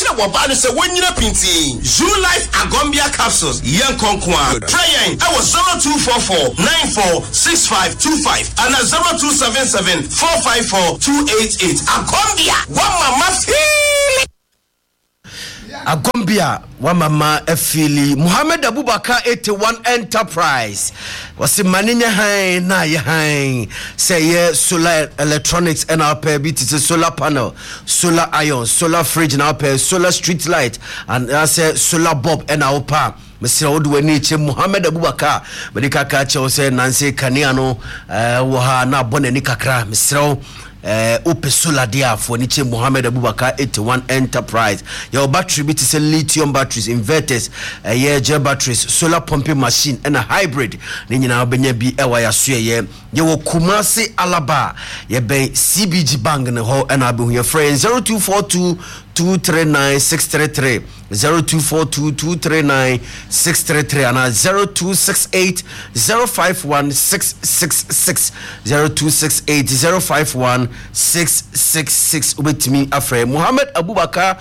chire woba no se wonyina pinti Zoo Life Agombia capsules yen konkwa try yen I was 0244946525 and 0277454288 Agombia one mama Agombia wamama efili Muhammad Abubakar 81 Enterprise wasi maninya hai na ye hai say solar electronics and our pair bit solar panel, solar iron, solar fridge and our pair, solar street light and I say solar bulb and our power. Mr. Odweniche Muhammad Abubakar Medika Kacho say Nancy Kaniano waha na bone ni kakra Mr. Ope solar dia for Niche Muhammad Abubakar 81 Enterprise. Your battery bit is a lithium batteries, inverters, gel batteries, solar pumping machine, and a hybrid. Nina Benya be Ewaya Suye. You will Kumasi Alaba. You be CBG Bank in the hall, and I'll be your friend 0242 239 633 0242 239 633 and 0268 051 666 0268 051 666 with me afraid Muhammad Abubakar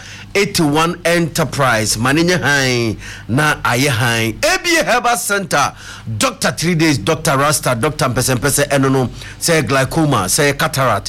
81 Enterprise maninya hai na aye hai ABA Herbal Center Dr. 3 days Dr. Rasta Dr. Mpese enono say glaucoma say cataract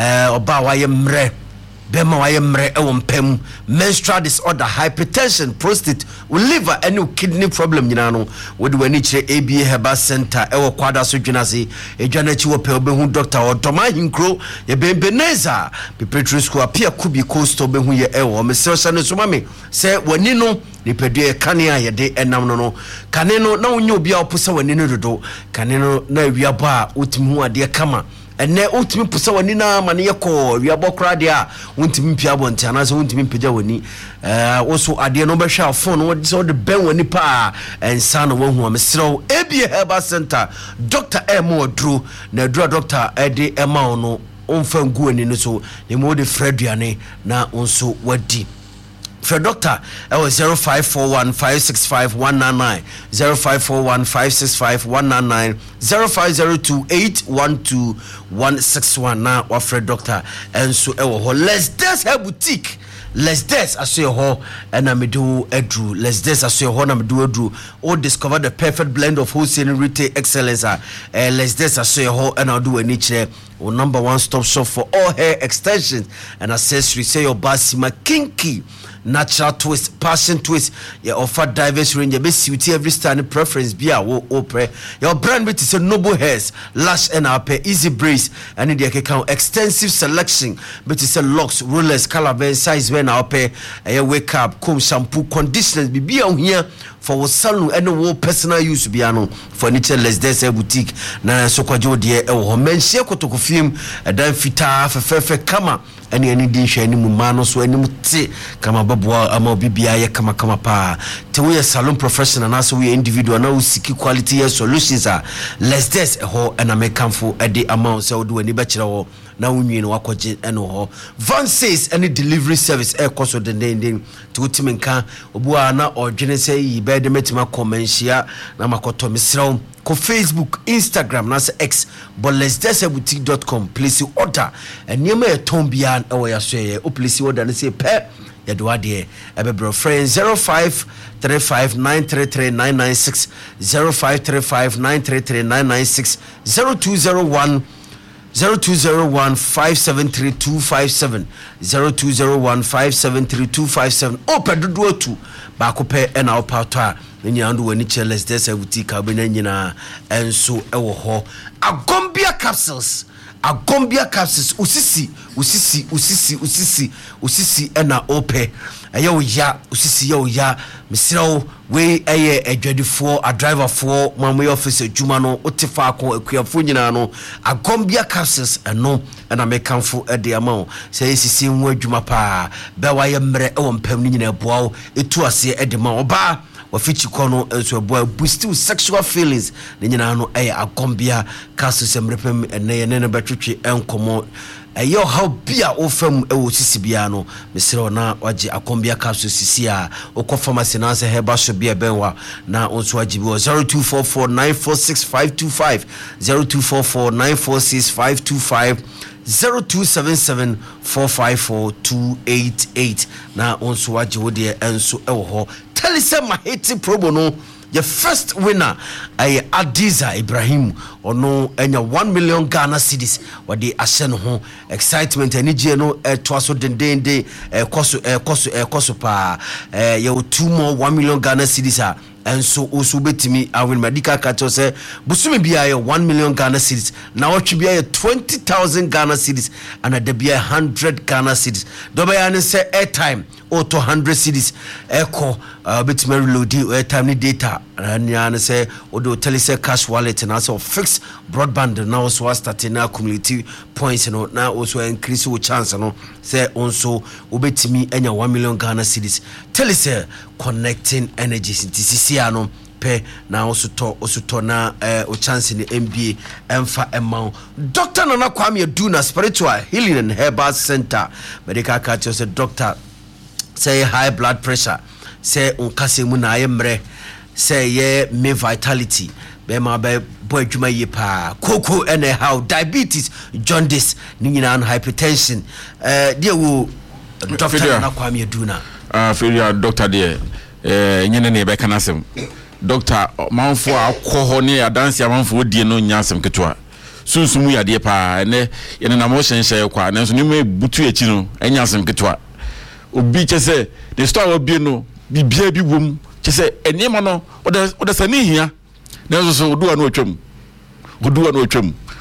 oba waye mre Bema waye mre ewompem menstrual disorder hypertension prostate liver any kidney problem nyina no wodi wani kire ABA Herbal Center ewo kwada so dwunase edwana chi wo pe obehu doctor Otoma Hinkro ye Benbeneza Petrus School apia kubi coast obehu ye ewo mesese no so mame se wani no nipedue kane a yede enam no kane no na onye obi a opose wani no dodo kane no na wiabo a otimi hu ade kama ene utimi pusa wani na mane yeko wiabokra de a untimi mpia bonti anaso untimi mpja wani oso ade no behwa phone wo so de ben wani pa ensa no wo hu amsro ABA Herbal Center Dr. Emo Odru na Dr. Ede Ema no onfa ngu ani no so ne mo de Freduane na onso wadi for doctor I was 0541 565 199 0541 565 199 0502 812 161 na wa for doctor and so let's dance her boutique let's dance aso ho and amedu edru let's dance aso ho na amedu edru or discover the perfect blend of wholesale and retail excellence let's dance aso ho and I'll do any chair or number one stop shop for all hair extensions and accessories say your basima kinky natural twist passion twist you offer diverse range be suit every stand preference be a wo pre your brand bit is a noble hairs lash and pay easy breeze and the account extensive selection but it's a locks rollers color ben size when our pay wake up comb shampoo conditioners be on here for salon and wo personal use biano furniture less there's a boutique na so kwajo de e wo menhie kotoko film dan fita fefe kama any din hwe ani mu ma no so ani mu te kama baboa ama bibia ye kama pa te we salon professional na so we individual na we seek quality solutions less there's a ho and American for a day amount so do any bachelor wo na wunwi no wakoje eno ho Van says any delivery service air cost of the den to timenka obua na odwene say yi be de metima commentia na makoto misraw ko Facebook Instagram na se X but let'sdesaboutique.com please you order eniema e tombia e wo yaso ye o please order na say pe ya do ade e be bro friend 0535933996 0535933996 0201 0201573257 0201573257 opedodo 2 ba ko pe e na opata nyina ndo wani cheles desa boutique abena nyina enso e wo ho Agombia capsules usisi ena ope ayo ya usisi yo ya misrawo we eye adwadifo a driver for mamoy office adwuma no otefa akon akuafo nyina no Agombia capsules eno na mekanfo ede ama say sisi nwu adwuma pa be waye mre e wo mpam nyina eboawo etu ase ede ma oba wafichi kono enso boy boost sexual feelings nyina no Agombia capsules emrepem ene betwetwe enkomo ayo how bia ofam sisi bia no mesero na waje Agombia capsules sisi a okọ pharmacy na se heba so bia benwa na onso wajibi 0244946525 0244946525 0277-454-288 na onso waje wo de enso ewo ho telise mahiti promo no the first winner ay Adiza Ibrahim ono enya 1 million Ghana cedis wade ahye no ho excitement ani je no to so dendende koso pa ye 2 more 1 million Ghana cedis a enso oso betimi awin medical catch say busumi bia ye 1 million Ghana cedis na watch bia ye 20,000 Ghana cedis and a bia 100 Ghana cedis do be yan say airtime auto 100 cedis echo betimi reload airtime ni data and say odo telese cash wallet and also fixed broadband now so start na cumulative points no na also increase your chance no say also obetimi enya 1 million Ghana cedis telese connecting energies ntisi no pe na also to na o chance in the MBA emfa emma Dr. Nana Kwame Aduna Spiritual Healing and Herbal Center medical catch say doctor say high blood pressure say unkase mu na ayemre say ye me vitality be ma be boy dwuma ye pa koko anyhow diabetes jaundice ni nyina and hypertension dia wo Dr. Nana Kwame Aduna failure doctor there nyene ne be kanasem doctor manfo akọ ne adanse manfo die no nyasem ketwa sunsumu yade pa ne yene na mo hyenhye kwa nanso ne me butu echi no nyasem ketwa obi chese the store obi no bibia bi wom chese enema no oda sani hia nanso so oduwa no atwam